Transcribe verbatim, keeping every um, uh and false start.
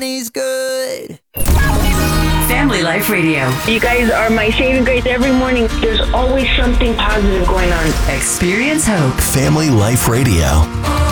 Everybody's good. Family Life Radio. You guys are my saving grace every morning. There's always something positive going on. Experience hope. Family Life Radio.